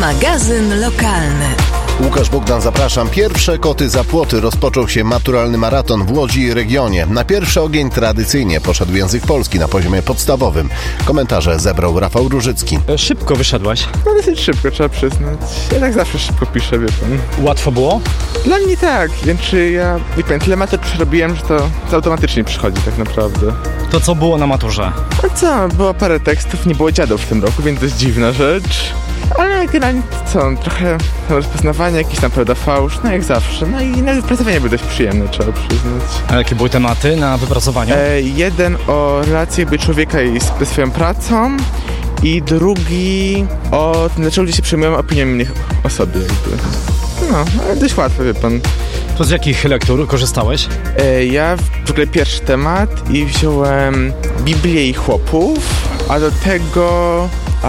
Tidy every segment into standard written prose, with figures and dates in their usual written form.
Magazyn lokalny. Łukasz Bogdan, zapraszam. Pierwsze koty za płoty. Rozpoczął się maturalny maraton w Łodzi i regionie. Na pierwszy ogień tradycyjnie poszedł język polski na poziomie podstawowym. Komentarze zebrał Rafał Różycki. Szybko wyszedłeś. No dosyć szybko, trzeba przyznać. Ja tak zawsze szybko piszę, wie pan. Łatwo było? Dla mnie tak. Wie pan, tyle matur przerobiłem, że to automatycznie przychodzi tak naprawdę. To co było na maturze? A co, było parę tekstów, nie było dziadów w tym roku, więc dość dziwna rzecz. Ale generalnie trochę rozpoznawanie, jakiś tam prawda fałsz, no jak zawsze. No i na wypracowanie było dość przyjemne, trzeba przyznać. A jakie były tematy na wypracowaniu? Jeden o relacji jakby człowieka ze swoją pracą i drugi o tym, dlaczego ludzie się przejmują opinią innych o sobie jakby. No, ale dość łatwo, wie pan. To z jakich lektur korzystałeś? Ja w ogóle pierwszy temat i wziąłem Biblię i chłopów, a do tego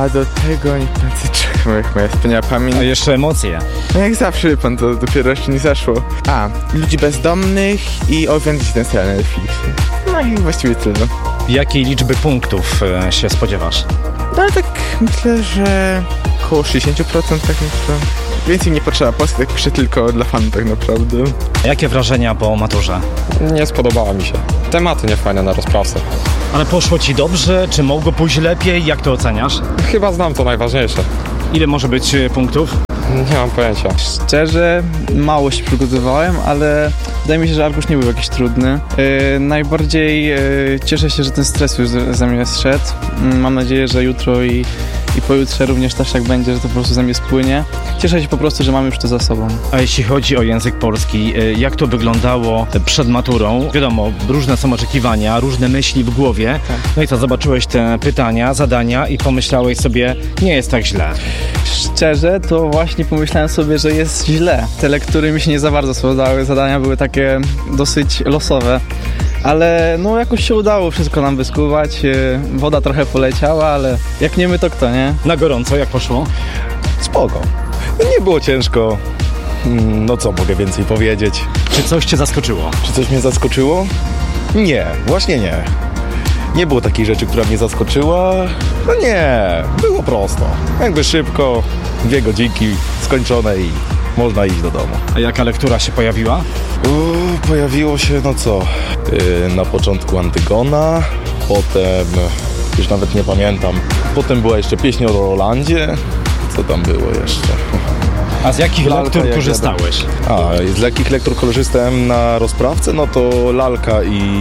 niech pan czekam, jak moja wspaniała pamięć. A jeszcze emocje. No jak zawsze, wie pan, to dopiero jeszcze nie zaszło. Ludzi bezdomnych i Owiędzi ten serial na Netflixie. No i właściwie tyle. Jakiej liczby punktów się spodziewasz? No tak myślę, że około 60% tak myślę. Więcej nie potrzeba Polski, tak piszę tylko dla fanów tak naprawdę. Jakie wrażenia po maturze? Nie spodobała mi się. Tematy niefajne na rozprawce. Ale poszło ci dobrze? Czy mogło pójść lepiej? Jak to oceniasz? Chyba znam to najważniejsze. Ile może być punktów? Nie mam pojęcia. Szczerze, mało się przygotowywałem, ale wydaje mi się, że arkusz nie był jakiś trudny. Najbardziej cieszę się, że ten stres już ze mnie zszedł. Mam nadzieję, że jutro i pojutrze również też tak będzie, że to po prostu ze mnie spłynie. Cieszę się po prostu, że mam już to za sobą. A jeśli chodzi o język polski, jak to wyglądało przed maturą? Wiadomo, różne są oczekiwania, różne myśli w głowie. Tak. No i co, zobaczyłeś te pytania, zadania i pomyślałeś sobie, nie jest tak źle. Szczerze, to właśnie pomyślałem sobie, że jest źle. Te lektury mi się nie za bardzo spodobały, zadania były takie dosyć losowe. Ale no jakoś się udało wszystko nam wyskuwać, woda trochę poleciała, ale jak nie my, to kto, nie? Na gorąco, jak poszło? Spoko. Nie było ciężko. No co mogę więcej powiedzieć? Czy coś cię zaskoczyło? Czy coś mnie zaskoczyło? Nie, właśnie nie. Nie było takiej rzeczy, która mnie zaskoczyła. No nie, było prosto. Jakby szybko, 2 godzinki skończone i można iść do domu. A jaka lektura się pojawiła? Pojawiło się, na początku Antygona, potem, już nawet nie pamiętam, potem była jeszcze pieśń o Rolandzie. Co tam było jeszcze? A z jakich lektur korzystałeś? Z jakich lektur korzystałem na rozprawce? No to Lalka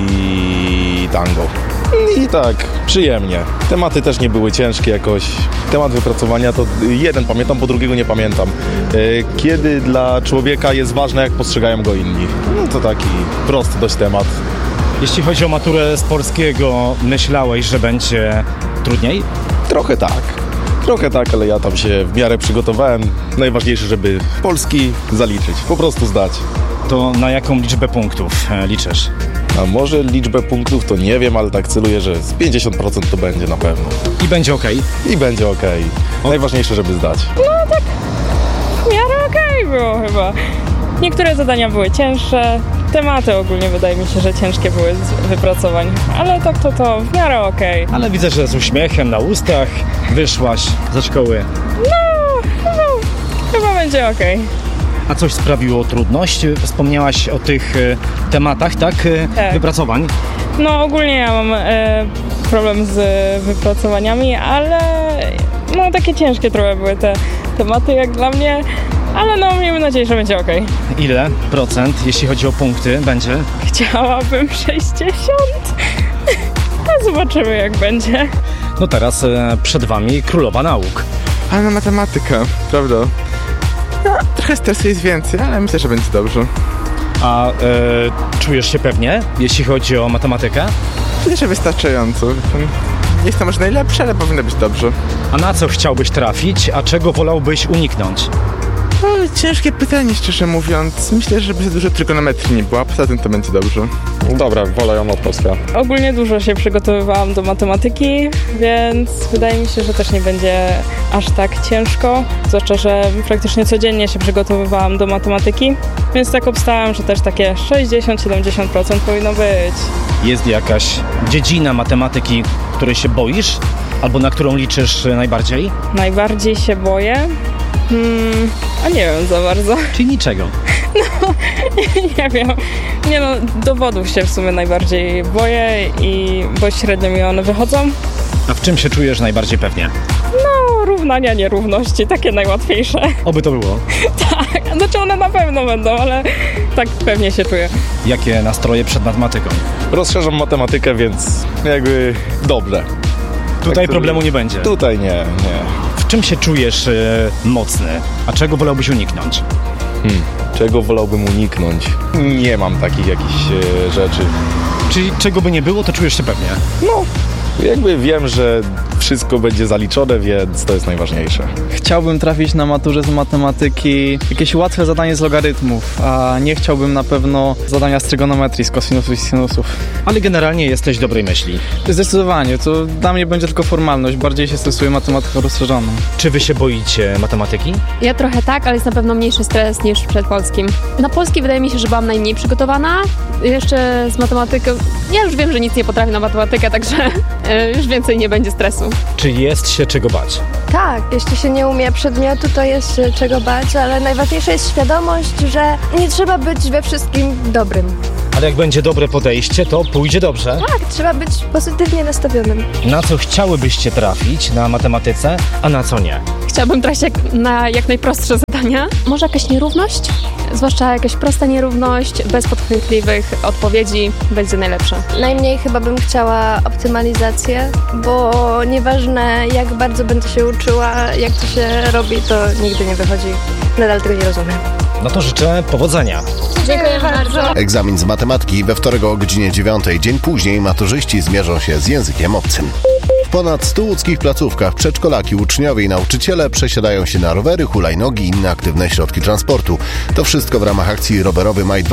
i Tango. I tak, przyjemnie. Tematy też nie były ciężkie jakoś. Temat wypracowania to jeden pamiętam, bo drugiego nie pamiętam. Kiedy dla człowieka jest ważne, jak postrzegają go inni. No to taki prosty dość temat. Jeśli chodzi o maturę z polskiego, myślałeś, że będzie trudniej? Trochę tak, ale ja tam się w miarę przygotowałem. Najważniejsze, żeby polski zaliczyć, po prostu zdać. To na jaką liczbę punktów liczysz? A może liczbę punktów to nie wiem, ale tak celuję, że z 50% to będzie na pewno. I będzie okej? I będzie okej. Najważniejsze, żeby zdać. No tak w miarę okej było chyba. Niektóre zadania były cięższe. Tematy ogólnie wydaje mi się, że ciężkie były z wypracowań. Ale tak to w miarę okej. Ale widzę, że z uśmiechem na ustach wyszłaś ze szkoły. No, chyba będzie okej. A coś sprawiło trudność? Wspomniałaś o tych tematach, tak? Wypracowań. No ogólnie ja mam problem z wypracowaniami, ale no takie ciężkie trochę były te tematy jak dla mnie. Ale no miejmy nadzieję, że będzie okej. Ile procent, jeśli chodzi o punkty, będzie? Chciałabym 60. A zobaczymy jak będzie. No teraz przed wami królowa nauk. Ale na matematykę, prawda? No, trochę stresu jest więcej, ale myślę, że będzie dobrze. A czujesz się pewnie, jeśli chodzi o matematykę? Myślę, że wystarczająco. Nie jest to może najlepsze, ale powinno być dobrze. A na co chciałbyś trafić, a czego wolałbyś uniknąć? No, ciężkie pytanie, szczerze mówiąc. Myślę, że za dużo trygonometrii nie było, a poza tym to będzie dobrze. Dobra, wolę ją od polskiego. Ogólnie dużo się przygotowywałam do matematyki, więc wydaje mi się, że też nie będzie aż tak ciężko. Zwłaszcza, że praktycznie codziennie się przygotowywałam do matematyki, więc tak obstałam, że też takie 60-70% powinno być. Jest jakaś dziedzina matematyki, której się boisz? Albo na którą liczysz najbardziej? Najbardziej się boję? A nie wiem za bardzo. Czyli niczego. Nie wiem. Nie no, dowodów się w sumie najbardziej boję bo średnio mi one wychodzą. A w czym się czujesz najbardziej pewnie? No, równania, nierówności, takie najłatwiejsze. Oby to było. Tak, znaczy one na pewno będą, ale tak pewnie się czuję. Jakie nastroje przed matematyką? Rozszerzam matematykę, więc jakby dobrze. Tutaj problemu nie będzie. Tutaj nie. W czym się czujesz mocny, a czego wolałbyś uniknąć? Czego wolałbym uniknąć? Nie mam takich jakichś rzeczy. Czyli czego by nie było, to czujesz się pewnie? No, jakby wiem, że wszystko będzie zaliczone, więc to jest najważniejsze. Chciałbym trafić na maturze z matematyki jakieś łatwe zadanie z logarytmów, a nie chciałbym na pewno zadania z trygonometrii, z kosinusów i sinusów. Ale generalnie jesteś dobrej myśli. Zdecydowanie, to dla mnie będzie tylko formalność, bardziej się stresuję matematyką rozszerzoną. Czy wy się boicie matematyki? Ja trochę tak, ale jest na pewno mniejszy stres niż przed polskim. Na polski wydaje mi się, że byłam najmniej przygotowana. Jeszcze z matematyką, ja już wiem, że nic nie potrafię na matematykę, także już więcej nie będzie stresu. Czy jest się czego bać? Tak, jeśli się nie umie przedmiotu, to jest się czego bać, ale najważniejsza jest świadomość, że nie trzeba być we wszystkim dobrym. Ale jak będzie dobre podejście, to pójdzie dobrze. Tak, trzeba być pozytywnie nastawionym. Na co chciałybyście trafić na matematyce, a na co nie? Chciałabym trafić na jak najprostsze zadania. Może jakaś nierówność? Zwłaszcza jakaś prosta nierówność, bez podchwytliwych odpowiedzi będzie najlepsza. Najmniej chyba bym chciała optymalizację, bo nieważne jak bardzo będę się uczyła, jak to się robi, to nigdy nie wychodzi. Nadal tego nie rozumiem. No to życzę powodzenia. Dziękuję bardzo. Egzamin z matematyki we wtorek o godzinie 9. Dzień później maturzyści zmierzą się z językiem obcym. W ponad 100 łódzkich placówkach przedszkolaki, uczniowie i nauczyciele przesiadają się na rowery, hulajnogi i inne aktywne środki transportu. To wszystko w ramach akcji Rowerowy Maj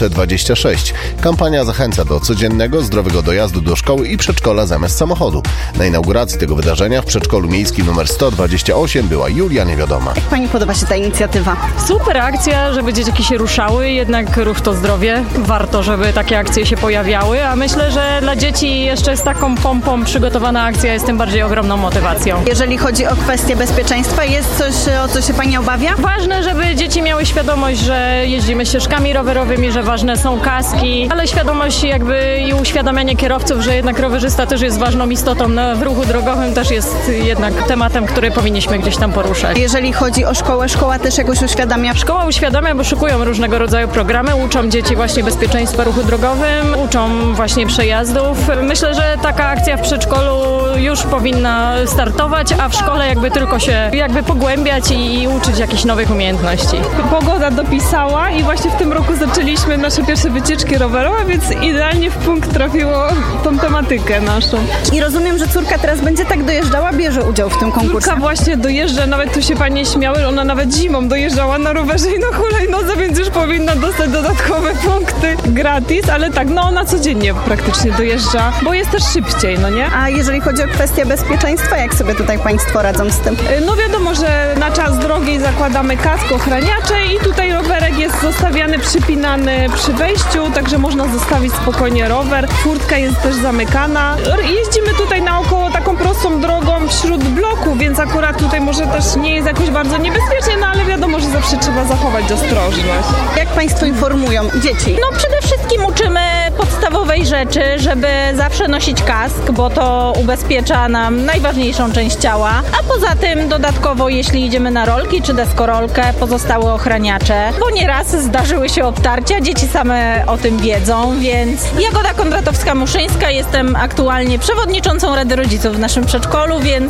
2026. Kampania zachęca do codziennego, zdrowego dojazdu do szkoły i przedszkola zamiast samochodu. Na inauguracji tego wydarzenia w przedszkolu miejskim nr 128 była Julia Niewiadoma. Jak pani podoba się ta inicjatywa? Super akcja, żeby dzieciaki się ruszały, jednak ruch to zdrowie. Warto, żeby takie akcje się pojawiały, a myślę, że dla dzieci jeszcze z taką pompą przygotowana akcja jest tym bardziej ogromną motywacją. Jeżeli chodzi o kwestię bezpieczeństwa, jest coś, o co się pani obawia? Ważne, żeby dzieci miały świadomość, że jeździmy ścieżkami rowerowymi, że ważne są kaski, ale świadomość jakby i uświadamianie kierowców, że jednak rowerzysta też jest ważną istotą w ruchu drogowym, też jest jednak tematem, który powinniśmy gdzieś tam poruszać. Jeżeli chodzi o szkołę, szkoła też jakoś uświadamia? Szkoła uświadamia, bo szykują różnego rodzaju programy, uczą dzieci właśnie bezpieczeństwa ruchu drogowym, uczą właśnie przejazdów. Myślę, że taka akcja w przedszkolu już powinna startować, a w szkole jakby tylko się pogłębiać i uczyć jakichś nowych umiejętności. Pogoda dopisała i właśnie w tym roku zaczęliśmy nasze pierwsze wycieczki rowerowe, więc idealnie w punkt trafiło tą tematykę naszą. I rozumiem, że córka teraz będzie tak dojeżdżała, bierze udział w tym konkursie. Córka właśnie dojeżdża, nawet tu się panie śmiały, ona nawet zimą dojeżdżała na rowerze i na hulajnodze, więc już powinna dostać dodatkowe punkty gratis, ale tak, no ona codziennie praktycznie dojeżdża, bo jest też szybciej, no nie? A jeżeli chodzi o kwestię bezpieczeństwa, jak sobie tutaj państwo radzą z tym? No wiadomo, że na czas drogi zakładamy kask, ochraniacze i tutaj rowerek jest zostawiany, przypinany przy wejściu, także można zostawić spokojnie rower. Furtka jest też zamykana. Jeździmy tutaj naokoło taką prostą drogą wśród bloku, więc akurat tutaj może też nie jest jakoś bardzo niebezpiecznie, no ale wiadomo, że zawsze trzeba zachować ostrożność. Jak państwo informują dzieci? No przede wszystkim uczymy podstawowej rzeczy, żeby zawsze nosić kask, bo to ubezpiecza nam najważniejszą część ciała, a poza tym dodatkowo jeśli idziemy na rolki czy deskorolkę, pozostałe ochraniacze, bo nieraz zdarzyły się obtarcia, dzieci same o tym wiedzą, więc Jagoda Kondratowska-Muszyńska, jestem aktualnie przewodniczącą Rady Rodziców w naszym przedszkolu, więc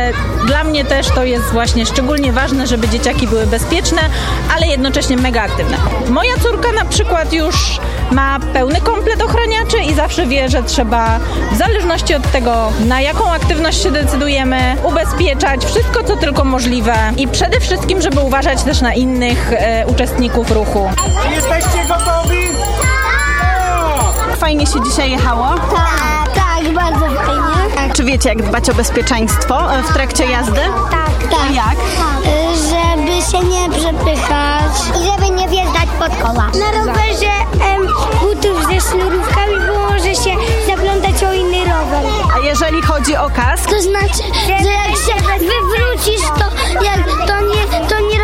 dla mnie też to jest właśnie szczególnie ważne, żeby dzieciaki były bezpieczne, ale jednocześnie mega aktywne. Moja córka na przykład już ma pełny komplet ochraniaczy i zawsze wie, że trzeba w zależności od tego, na jaką aktywność się decydujemy, ubezpieczać wszystko, co tylko możliwe i przede wszystkim, żeby uważać też na innych uczestników ruchu. Jesteście gotowi? Fajnie się dzisiaj jechało? Tak, bardzo fajnie. Czy wiecie, jak dbać o bezpieczeństwo w trakcie jazdy? Tak. A jak? Żeby się nie przepychać i żeby nie wjeżdżać pod koła. Na rowerze butów ze sznurówkami, bo może się zaplątać o inny rower. A jeżeli chodzi o kask? To znaczy, że jak się wywrócisz, to nie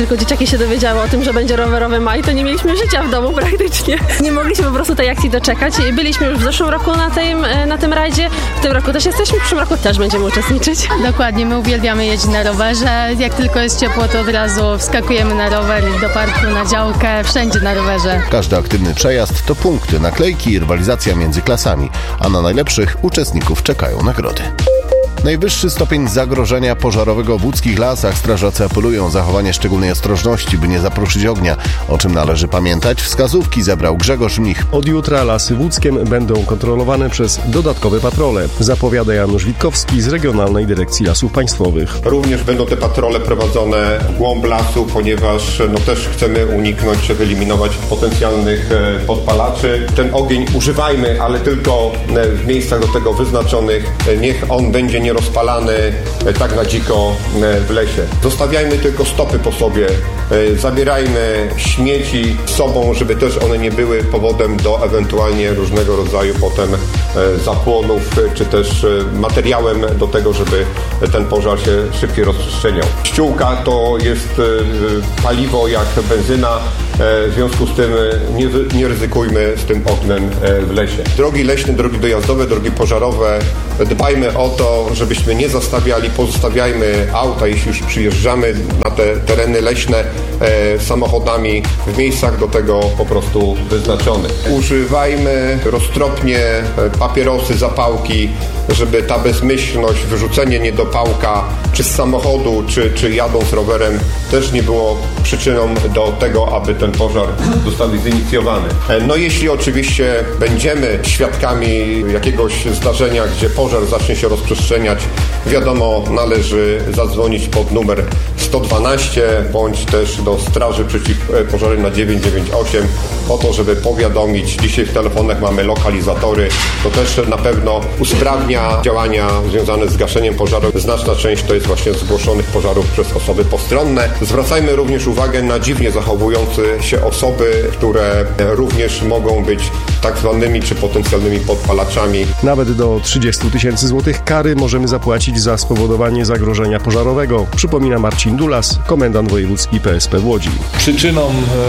tylko dzieciaki się dowiedziały o tym, że będzie rowerowy maj, to nie mieliśmy życia w domu praktycznie. Nie mogliśmy po prostu tej akcji doczekać. Byliśmy już w zeszłym roku na tym rajdzie, w tym roku też jesteśmy, w przyszłym roku też będziemy uczestniczyć. Dokładnie, my uwielbiamy jeździć na rowerze. Jak tylko jest ciepło, to od razu wskakujemy na rower do parku, na działkę, wszędzie na rowerze. Każdy aktywny przejazd to punkty, naklejki i rywalizacja między klasami, a na najlepszych uczestników czekają nagrody. Najwyższy stopień zagrożenia pożarowego w łódzkich lasach. Strażacy apelują o zachowanie szczególnej ostrożności, by nie zaproszyć ognia. O czym należy pamiętać? Wskazówki zebrał Grzegorz Mnich. Od jutra lasy w Łódzkiem będą kontrolowane przez dodatkowe patrole, zapowiada Janusz Witkowski z Regionalnej Dyrekcji Lasów Państwowych. Również będą te patrole prowadzone w głąb lasu, ponieważ też chcemy uniknąć, wyeliminować potencjalnych podpalaczy. Ten ogień używajmy, ale tylko w miejscach do tego wyznaczonych. Niech on będzie nie rozpalany tak na dziko w lesie. Zostawiajmy tylko stopy po sobie, zabierajmy śmieci z sobą, żeby też one nie były powodem do ewentualnie różnego rodzaju potem zapłonów, czy też materiałem do tego, żeby ten pożar się szybciej rozprzestrzeniał. Ściółka to jest paliwo jak benzyna, w związku z tym nie ryzykujmy z tym ognem w lesie. Drogi leśne, drogi dojazdowe, drogi pożarowe, dbajmy o to, żebyśmy nie pozostawiajmy auta, jeśli już przyjeżdżamy na te tereny leśne samochodami w miejscach do tego po prostu wyznaczonych. Używajmy roztropnie papierosy, zapałki, żeby ta bezmyślność, wyrzucenie niedopałka czy z samochodu, czy jadąc rowerem też nie było przyczyną do tego, aby ten pożar został zainicjowany. No jeśli oczywiście będziemy świadkami jakiegoś zdarzenia, gdzie pożar zacznie się rozprzestrzeniać, wiadomo, należy zadzwonić pod numer 112 bądź też do Straży Przeciwpożarowej na 998 po to, żeby powiadomić. Dzisiaj w telefonach mamy lokalizatory. To też na pewno usprawnia działania związane z gaszeniem pożaru. Znaczna część to jest właśnie zgłoszonych pożarów przez osoby postronne. Zwracajmy również uwagę na dziwnie zachowujące się osoby, które również mogą być tak zwanymi czy potencjalnymi podpalaczami. Nawet do 30 000 złotych kary możemy zapłacić za spowodowanie zagrożenia pożarowego, przypomina Marcin Dulas, komendant wojewódzki PSP w Łodzi. Przyczyną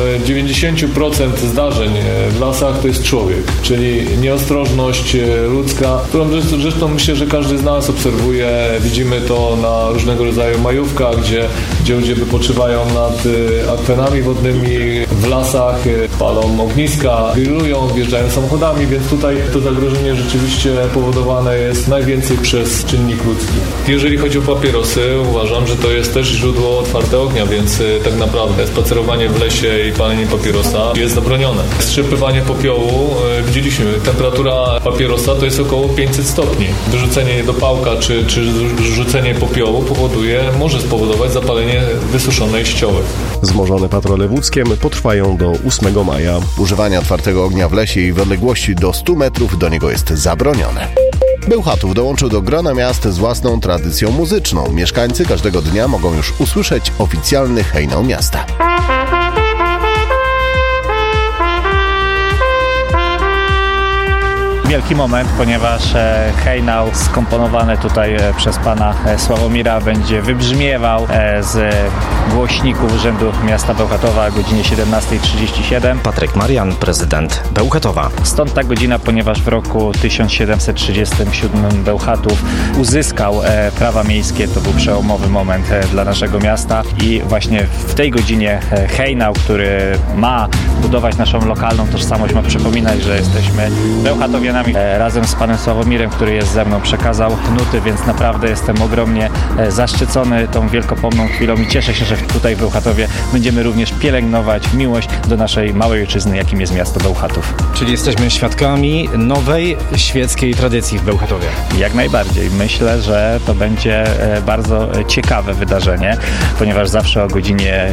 90% zdarzeń w lasach to jest człowiek, czyli nieostrożność ludzka, którą zresztą myślę, że każdy z nas obserwuje. Widzimy to na różnego rodzaju majówkach, gdzie ludzie wypoczywają nad akwenami wodnymi, w lasach, palą ogniska, grillują, wjeżdżają samochodami, więc tutaj to zagrożenie rzeczywiście powodowane jest najwięcej przez czynnik ludzki. Jeżeli chodzi o papierosy, uważam, że to jest też źródło otwarte ognia, więc tak naprawdę spacerowanie w lesie i palenie papierosa jest zabronione. Strzepywanie popiołu, widzieliśmy, temperatura papierosa to jest około 500 stopni. Wyrzucenie niedopałka czy rzucenie popiołu może spowodować zapalenie wysuszonej ścioły. Wzmożone patrole w Łódzkiem potrwają do 8 maja. Używanie otwartego ognia w lesie i w odległości do 100 metrów do niego jest zabronione. Bełchatów dołączył do grona miast z własną tradycją muzyczną. Mieszkańcy każdego dnia mogą już usłyszeć oficjalny hejnał miasta. Wielki moment, ponieważ hejnał skomponowany tutaj przez pana Sławomira będzie wybrzmiewał z głośników Urzędu Miasta Bełchatowa o godzinie 17:37. Patryk Marian, prezydent Bełchatowa. Stąd ta godzina, ponieważ w roku 1737 Bełchatów uzyskał prawa miejskie. To był przełomowy moment dla naszego miasta i właśnie w tej godzinie hejnał, który ma budować naszą lokalną tożsamość, ma przypominać, że jesteśmy bełchatowianami. Razem z panem Sławomirem, który jest ze mną, przekazał nuty, więc naprawdę jestem ogromnie zaszczycony tą wielkopomną chwilą i cieszę się, że tutaj w Bełchatowie będziemy również pielęgnować miłość do naszej małej ojczyzny, jakim jest miasto Bełchatów. Czyli jesteśmy świadkami nowej świeckiej tradycji w Bełchatowie. Jak najbardziej. Myślę, że to będzie bardzo ciekawe wydarzenie, ponieważ zawsze o godzinie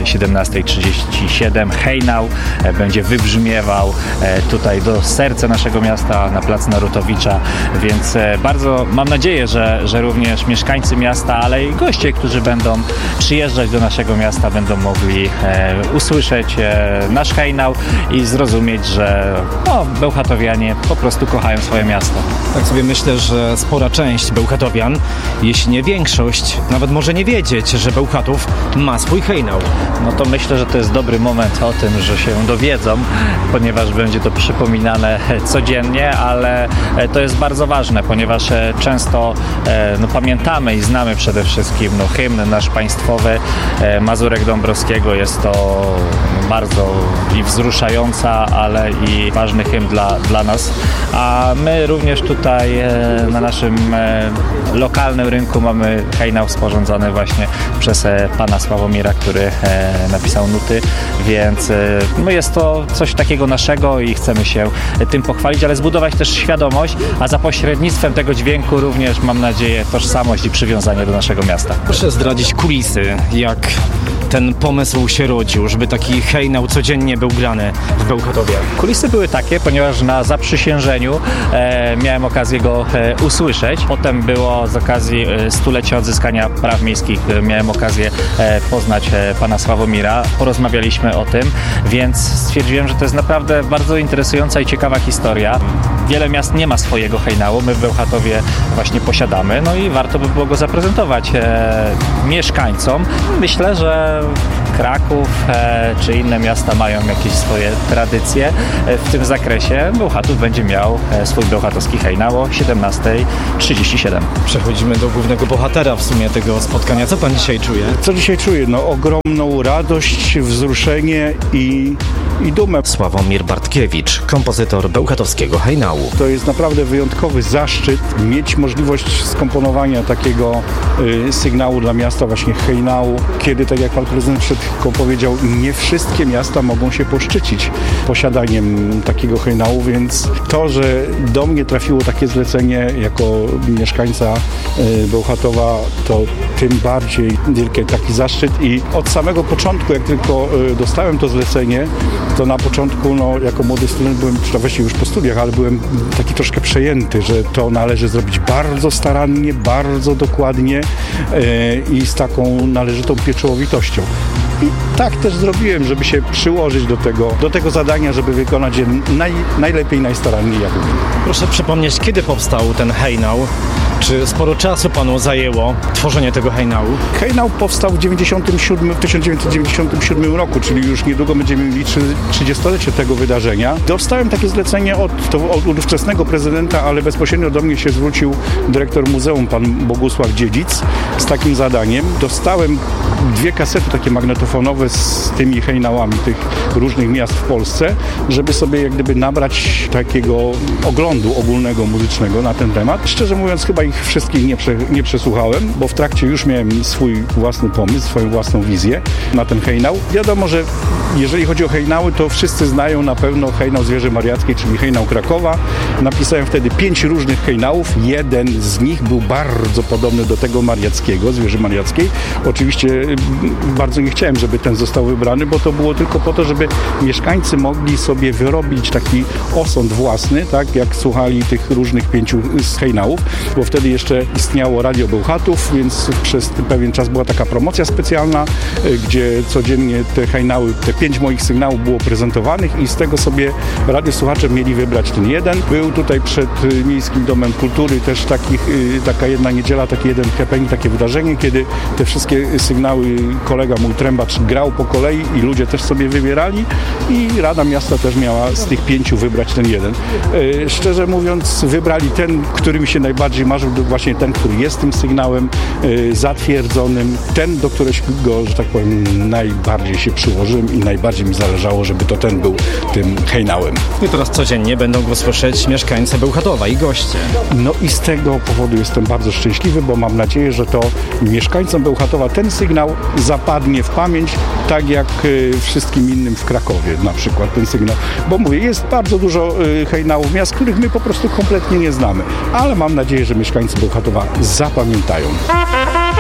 17:37 hejnał będzie wybrzmiewał tutaj do serca naszego miasta na plac Narutowicza, więc bardzo mam nadzieję, że również mieszkańcy miasta, ale i goście, którzy będą przyjeżdżać do naszego miasta, będą mogli usłyszeć nasz hejnał i zrozumieć, że bełchatowianie po prostu kochają swoje miasto. Tak sobie myślę, że spora część bełchatowian, jeśli nie większość, nawet może nie wiedzieć, że Bełchatów ma swój hejnał. No to myślę, że to jest dobry moment o tym, że się dowiedzą, ponieważ będzie to przypominane codziennie, ale to jest bardzo ważne, ponieważ często pamiętamy i znamy przede wszystkim hymn nasz państwowy Mazurek Dąbrowskiego. Jest to bardzo i wzruszająca, ale i ważny hymn dla nas. A my również tutaj na naszym lokalnym rynku mamy hejnał sporządzony właśnie przez pana Sławomira, który napisał nuty, więc jest to coś takiego naszego i chcemy się tym pochwalić, ale zbudować też świadomość, a za pośrednictwem tego dźwięku również, mam nadzieję, tożsamość i przywiązanie do naszego miasta. Proszę zdradzić kulisy, jak ten pomysł się rodził, żeby taki hejnał codziennie był grany w Bełchatowie. Kulisy były takie, ponieważ na zaprzysiężeniu miałem okazję go usłyszeć. Potem było z okazji stulecia odzyskania praw miejskich, miałem okazję poznać pana Sławomira. Porozmawialiśmy o tym, więc stwierdziłem, że to jest naprawdę bardzo interesująca i ciekawa historia. Wiele miast nie ma swojego hejnału, my w Bełchatowie właśnie posiadamy, no i warto by było go zaprezentować mieszkańcom. Myślę, że Kraków czy inne miasta mają jakieś swoje tradycje w tym zakresie. Bełchatów będzie miał swój bełchatowski hejnał o 17:37. Przechodzimy do głównego bohatera w sumie tego spotkania. Co pan dzisiaj czuje? Co dzisiaj czuję? Ogromną radość, wzruszenie i dumę. Sławomir Bartkiewicz, kompozytor bełchatowskiego hejnału. To jest naprawdę wyjątkowy zaszczyt mieć możliwość skomponowania takiego sygnału dla miasta, właśnie hejnału, kiedy, tak jak pan prezydent przed chwilą powiedział, nie wszystkie miasta mogą się poszczycić posiadaniem takiego hejnału, więc to, że do mnie trafiło takie zlecenie jako mieszkańca Bełchatowa, to tym bardziej wielki taki zaszczyt i od samego początku, jak tylko dostałem to zlecenie, to na początku, jako młody student byłem, czy właściwie już po studiach, ale byłem taki troszkę przejęty, że to należy zrobić bardzo starannie, bardzo dokładnie i z taką należytą pieczołowitością. I tak też zrobiłem, żeby się przyłożyć do tego zadania, żeby wykonać je najlepiej, najstaranniej jak umiem. Proszę przypomnieć, kiedy powstał ten hejnał? Czy sporo czasu panu zajęło tworzenie tego hejnału? Hejnał powstał w 1997 roku, czyli już niedługo będziemy mieli 30-lecie tego wydarzenia. Dostałem takie zlecenie od ówczesnego prezydenta, ale bezpośrednio do mnie się zwrócił dyrektor muzeum, pan Bogusław Dziedzic, z takim zadaniem. Dostałem 2 kasety takie magnetofonowe z tymi hejnałami tych różnych miast w Polsce, żeby sobie jak gdyby nabrać takiego oglądu ogólnego, muzycznego na ten temat. Szczerze mówiąc, chyba ich wszystkich nie przesłuchałem, bo w trakcie już miałem swój własny pomysł, swoją własną wizję na ten hejnał. Wiadomo, że jeżeli chodzi o hejnały, to wszyscy znają na pewno hejnał Zwierzy Mariackiej, czyli hejnał Krakowa. Napisałem wtedy 5 różnych hejnałów. Jeden z nich był bardzo podobny do tego mariackiego, Zwierzy Mariackiej. Oczywiście bardzo nie chciałem, żeby ten został wybrany, bo to było tylko po to, żeby mieszkańcy mogli sobie wyrobić taki osąd własny, tak, jak słuchali tych różnych 5 hejnałów, bo wtedy jeszcze istniało Radio Bełchatów, więc przez pewien czas była taka promocja specjalna, gdzie codziennie te hejnały, te 5 moich sygnałów było prezentowanych i z tego sobie radiosłuchacze mieli wybrać ten jeden. Był tutaj przed Miejskim Domem Kultury też taka jedna niedziela, taki jeden happening, takie wydarzenie, kiedy te wszystkie sygnały kolega mój trębacz grał po kolei i ludzie też sobie wybierali i Rada Miasta też miała z tych 5 wybrać ten jeden. Szczerze mówiąc, wybrali ten, który mi się najbardziej marzył, właśnie ten, który jest tym sygnałem zatwierdzonym, ten, do którego, że tak powiem, najbardziej się przyłożyłem i najbardziej mi zależało, żeby to ten był tym hejnałem. I teraz codziennie będą go słyszeć mieszkańcy Bełchatowa i goście. No i z tego powodu jestem bardzo szczęśliwy, bo mam nadzieję, że to mieszkańcom Bełchatowa ten sygnał zapadnie w pamięć, tak jak wszystkim innym w Krakowie na przykład ten sygnał. Bo mówię, jest bardzo dużo hejnałów miast, których my po prostu kompletnie nie znamy, ale mam nadzieję, że mieszkańcy Bełchatowa zapamiętają.